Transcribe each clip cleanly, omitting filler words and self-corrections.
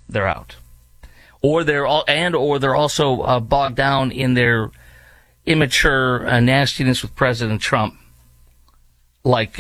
they're out. Or they're also bogged down in their immature nastiness with President Trump, like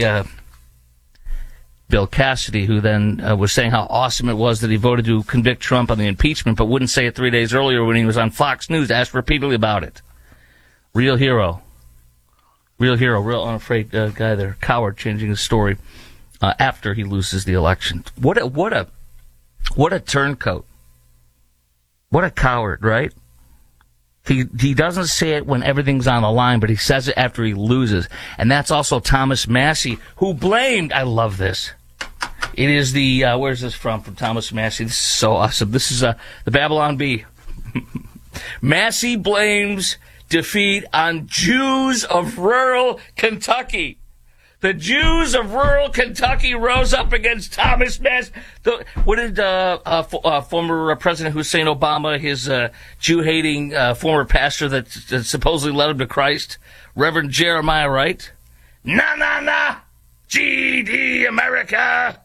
Bill Cassidy, who then was saying how awesome it was that he voted to convict Trump on the impeachment, but wouldn't say it 3 days earlier when he was on Fox News, asked repeatedly about it. Real hero, real unafraid guy there, coward, changing his story after he loses the election. What a turncoat. What a coward, right? He doesn't say it when everything's on the line, but he says it after he loses. And that's also Thomas Massie, who blamed, I love this. It is the, where's this from Thomas Massie? This is so awesome. This is the Babylon Bee. Massie blames defeat on Jews of rural Kentucky. The Jews of rural Kentucky rose up against Thomas Massie. What did former President Hussein Obama, his Jew-hating former pastor that supposedly led him to Christ, Reverend Jeremiah Wright? Na, GD America.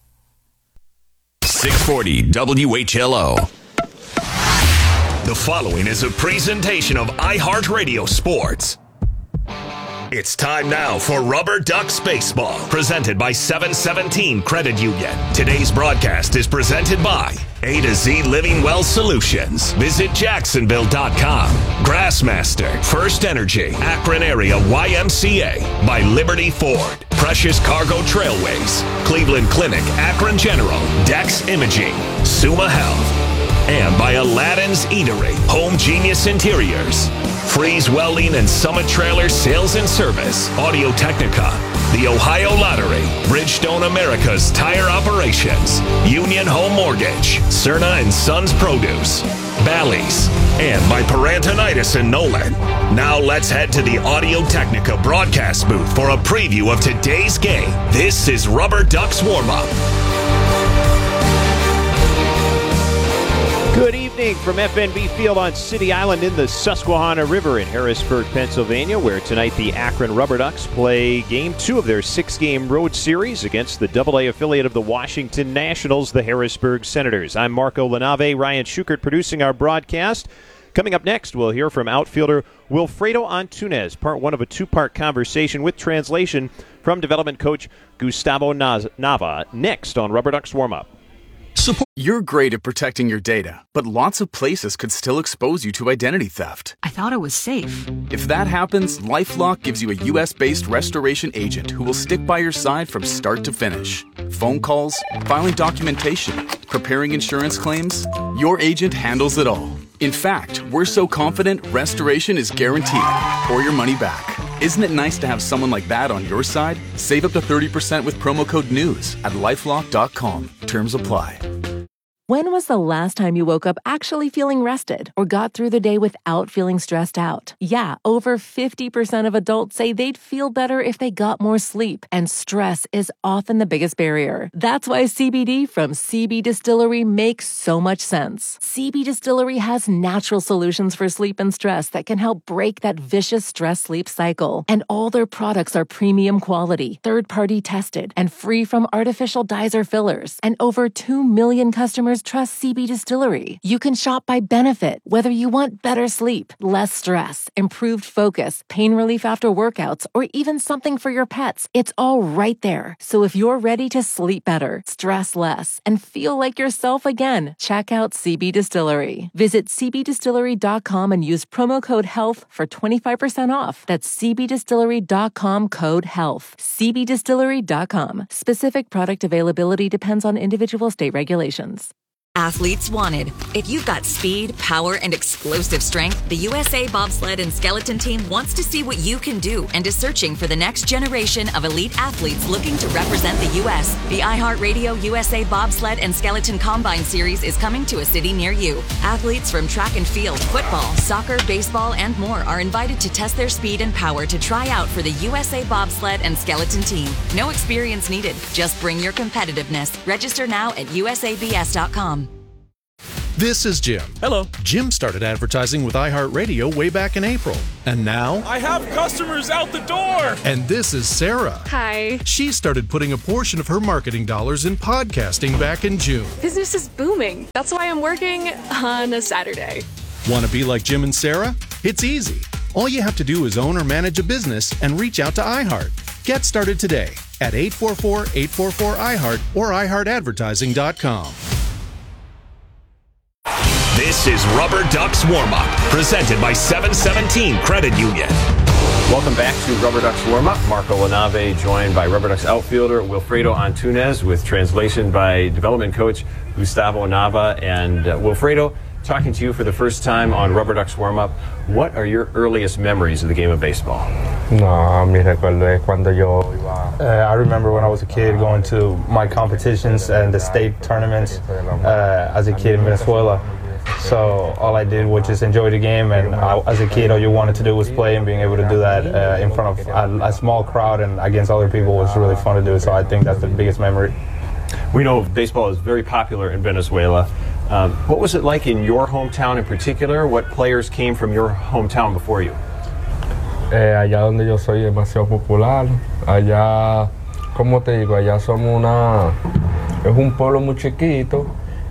640 WHLO. The following is a presentation of iHeartRadio Sports. It's time now for Rubber Ducks Baseball, presented by 717 Credit Union. Today's broadcast is presented by A to Z Living Well Solutions. Visit Jacksonville.com. Grassmaster, First Energy, Akron Area YMCA, by Liberty Ford, Precious Cargo Trailways, Cleveland Clinic, Akron General, Dex Imaging, Suma Health, and by Aladdin's Eatery, Home Genius Interiors, Freeze Welding and Summit Trailer Sales and Service, Audio Technica, the Ohio Lottery, Bridgestone America's Tire Operations, Union Home Mortgage, Cerna and Sons Produce, Bally's, and by Parantonitis and Nolan. Now let's head to the Audio Technica broadcast booth for a preview of today's game. This is Rubber Ducks Warm-Up. Good evening from FNB Field on City Island in the Susquehanna River in Harrisburg, Pennsylvania, where tonight the Akron Rubber Ducks play Game 2 of their 6-game road series against the AA affiliate of the Washington Nationals, the Harrisburg Senators. I'm Marco Lanave, Ryan Schukert producing our broadcast. Coming up next, we'll hear from outfielder Wilfredo Antunes, part one of a two-part conversation with translation from development coach Gustavo Nava, next on Rubber Ducks Warm-Up. You're great at protecting your data, but lots of places could still expose you to identity theft. I thought it was safe. If that happens, LifeLock gives you a U.S.-based restoration agent who will stick by your side from start to finish. Phone calls, filing documentation, preparing insurance claims, your agent handles it all. In fact, we're so confident restoration is guaranteed or your money back. Isn't it nice to have someone like that on your side? Save up to 30% with promo code NEWS at LifeLock.com. Terms apply. When was the last time you woke up actually feeling rested or got through the day without feeling stressed out? Yeah, over 50% of adults say they'd feel better if they got more sleep, and stress is often the biggest barrier. That's why CBD from CB Distillery makes so much sense. CB Distillery has natural solutions for sleep and stress that can help break that vicious stress-sleep cycle. And all their products are premium quality, third-party tested, and free from artificial dyes or fillers. And over 2 million customers trust CB Distillery. You can shop by benefit, whether you want better sleep, less stress, improved focus, pain relief after workouts, or even something for your pets. It's all right there. So if you're ready to sleep better, stress less, and feel like yourself again, check out CB Distillery. Visit cbdistillery.com and use promo code HEALTH for 25% off. That's cbdistillery.com code HEALTH. cbdistillery.com. Specific product availability depends on individual state regulations. Athletes wanted. If you've got speed, power, and explosive strength, the USA Bobsled and Skeleton Team wants to see what you can do and is searching for the next generation of elite athletes looking to represent the U.S. The iHeartRadio USA Bobsled and Skeleton Combine Series is coming to a city near you. Athletes from track and field, football, soccer, baseball, and more are invited to test their speed and power to try out for the USA Bobsled and Skeleton Team. No experience needed. Just bring your competitiveness. Register now at usabs.com. This is Jim. Hello. Jim started advertising with iHeartRadio way back in April. And now... I have customers out the door! And this is Sarah. Hi. She started putting a portion of her marketing dollars in podcasting back in June. Business is booming. That's why I'm working on a Saturday. Want to be like Jim and Sarah? It's easy. All you have to do is own or manage a business and reach out to iHeart. Get started today at 844-844-iHeart or iHeartAdvertising.com. This is Rubber Ducks Warm-Up, presented by 717 Credit Union. Welcome back to Rubber Ducks Warm-Up. Marco Lanave joined by Rubber Ducks outfielder Wilfredo Antunes with translation by development coach Gustavo Nava. And Wilfredo, talking to you for the first time on Rubber Ducks Warm-Up, what are your earliest memories of the game of baseball? No, mi recuerdo es cuando yo iba. I remember when I was a kid going to my competitions and the state tournaments as a kid in Venezuela. So all I did was just enjoy the game, and as a kid all you wanted to do was play, and being able to do that in front of a small crowd and against other people was really fun to do. So I think that's the biggest memory. We know baseball is very popular in Venezuela. What was it like in your hometown in particular? What players came from your hometown before you? Allá donde yo soy es demasiado popular. Allá, como te digo, allá somos es un pueblo muy chiquito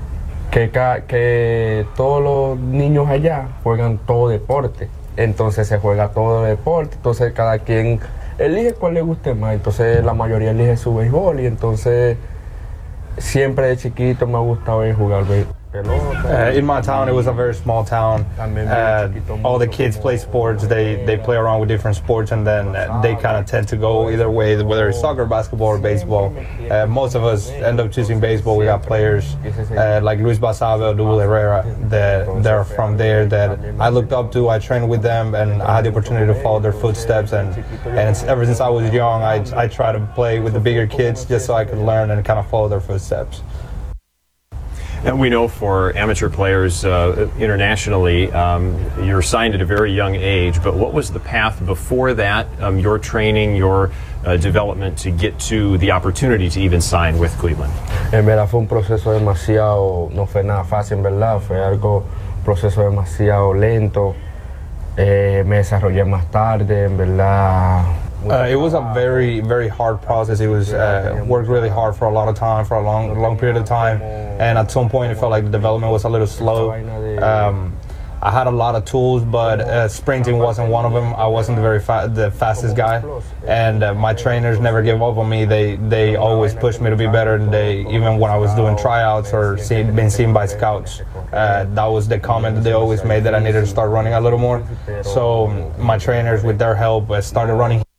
que todos los niños allá juegan todo deporte. Entonces se juega todo deporte, entonces cada quien elige cuál le guste más. Entonces la mayoría elige su béisbol y entonces siempre de chiquito me ha gustado jugar béisbol. In my town, it was a very small town. All the kids play sports. They play around with different sports, and then they kind of tend to go either way, whether it's soccer, basketball, or baseball. Most of us end up choosing baseball. We got players like Luis Basabe, Dubul Herrera, that are from there that I looked up to. I trained with them, and I had the opportunity to follow their footsteps. And ever since I was young, I try to play with the bigger kids just so I could learn and kind of follow their footsteps. And we know for amateur players internationally, you're signed at a very young age, but what was the path before that, your training, your development to get to the opportunity to even sign with Cleveland? En verdad fue un proceso demasiado, no fue nada fácil, en verdad, fue proceso demasiado lento. Me desarrollé más tarde, en verdad. It was a very, very hard process. It was worked really hard for a lot of time, for a long period of time, and at some point it felt like the development was a little slow. I had a lot of tools, but sprinting wasn't one of them. I wasn't the fastest guy, and my trainers never gave up on me. They always pushed me to be better, and even when I was doing tryouts or being seen by scouts, that was the comment that they always made, that I needed to start running a little more. So my trainers, with their help, started running